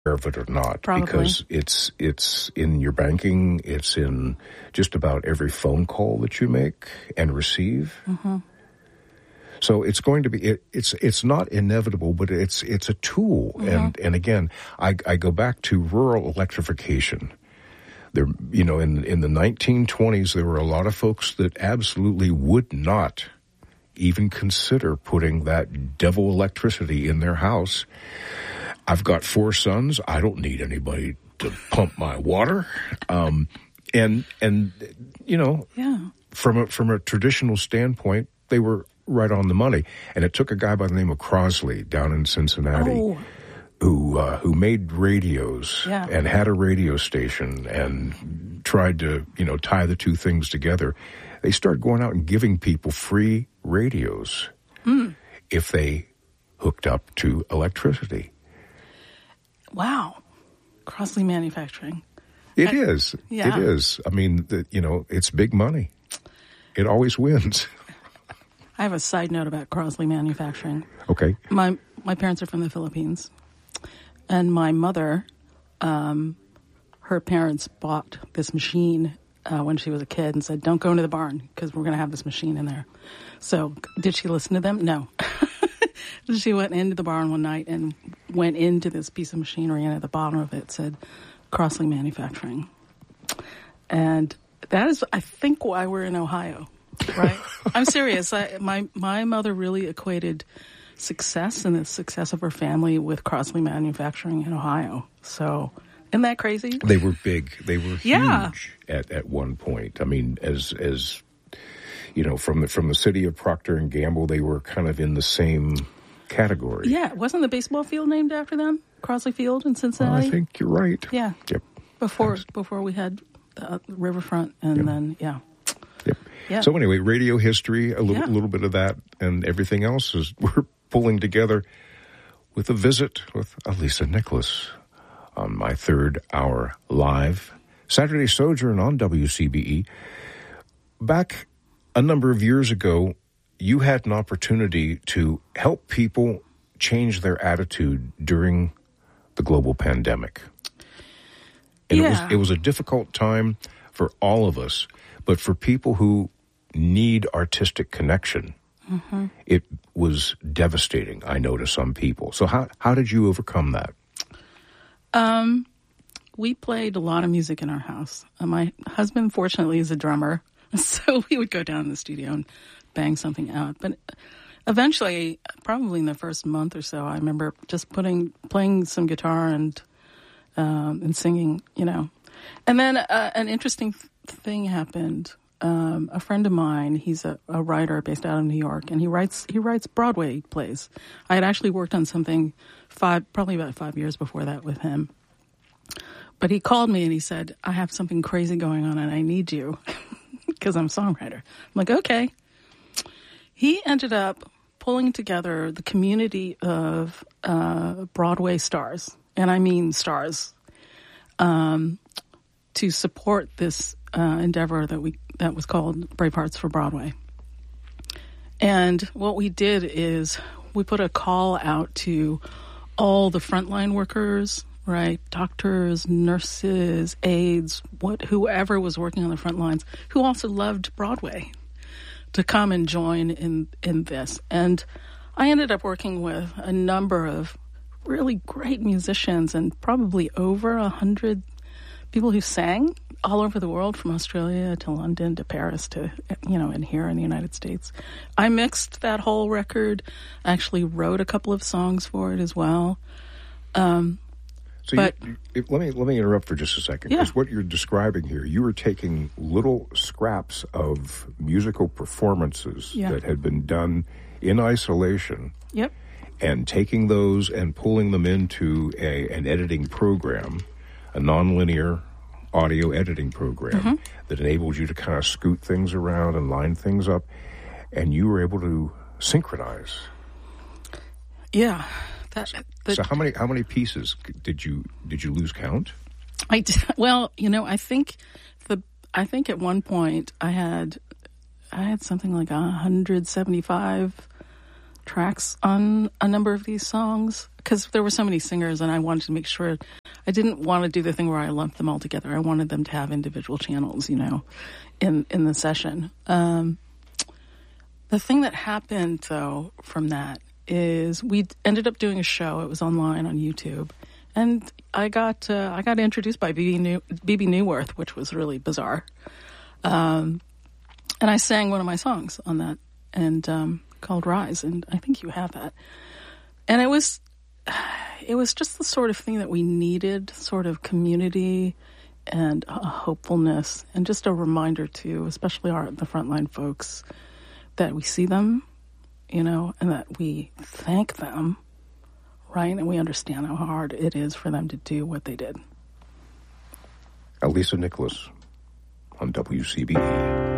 of it or not. Probably. Because it's in your banking, it's in just about every phone call that you make and receive. Mm-hmm. So it's going to be, it's not inevitable, but it's a tool. Mm-hmm. And again, I go back to rural electrification. There, in the 1920s, there were a lot of folks that absolutely would not even consider putting that devil electricity in their house. I've got 4 sons. I don't need anybody to pump my water. And from a traditional standpoint, they were right on the money. And it took a guy by the name of Crosley down in Cincinnati who made radios and had a radio station and tried to, tie the two things together. They started going out and giving people free radios if they hooked up to electricity. Wow. Crosley Manufacturing. It is. Yeah. It is. I mean, it's big money. It always wins. I have a side note about Crosley Manufacturing. Okay. My parents are from the Philippines, and my mother, her parents bought this machine when she was a kid and said, "Don't go into the barn because we're going to have this machine in there." So, did she listen to them? No. She went into the barn one night and went into this piece of machinery, and at the bottom of it said Crosley Manufacturing. And that is, I think, why we're in Ohio, right? I'm serious. My mother really equated success and the success of her family with Crosley Manufacturing in Ohio. So, isn't that crazy? They were big. They were huge at one point. I mean, as from the city of Procter and Gamble, they were kind of in the same category. Yeah, wasn't the baseball field named after them? Crosley Field in Cincinnati? I think you're right. Yeah. Yep. Before we had the riverfront, and then Yep. Yeah. So anyway, radio history, a little bit of that, and everything else is we're pulling together with a visit with Alisa Nicholas on my third hour live Saturday Sojourn on WCBE. Back a number of years ago, you had an opportunity to help people change their attitude during the global pandemic. And it was a difficult time for all of us, but for people who need artistic connection, it was devastating, I know, to some people. So how did you overcome that? We played a lot of music in our house. My husband, fortunately, is a drummer, so we would go down in the studio and bang something out. But eventually, probably in the first month or so, I remember just playing some guitar and singing, And then an interesting thing happened. A friend of mine, he's a writer based out of New York, and he writes Broadway plays. I had actually worked on something probably about 5 years before that with him. But he called me and he said, "I have something crazy going on and I need you," because I'm a songwriter. I'm like, okay. He ended up pulling together the community of Broadway stars, and I mean stars, to support this endeavor that was called Brave Hearts for Broadway. And what we did is we put a call out to all the frontline workers, right? Doctors, nurses, aides, whoever was working on the front lines, who also loved Broadway, to come and join in this. And I ended up working with a number of really great musicians and probably over 100 people who sang all over the world, from Australia to London to Paris to, and here in the United States. I mixed that whole record, actually wrote a couple of songs for it as well. Let me interrupt for just a second, because what you're describing here, you were taking little scraps of musical performances that had been done in isolation, and taking those and pulling them into an editing program, a nonlinear audio editing program that enables you to kind of scoot things around and line things up, and you were able to synchronize. Yeah. So how many pieces did you lose count? I did. Well, I think at one point I had something like 175 tracks on a number of these songs. because there were so many singers, and I wanted to make sure I didn't want to do the thing where I lumped them all together. I wanted them to have individual channels, you know, in the session. The thing that happened though from that is we ended up doing a show. It was online on YouTube, and I got introduced by BB Newworth, which was really bizarre. And I sang one of my songs on that, and called Rise, and I think you have that. And it was just the sort of thing that we needed, sort of community and a hopefulness, and just a reminder to, especially the frontline folks, that we see them, you know, and that we thank them, right? And we understand how hard it is for them to do what they did. Alisa Nicholas on WCBE.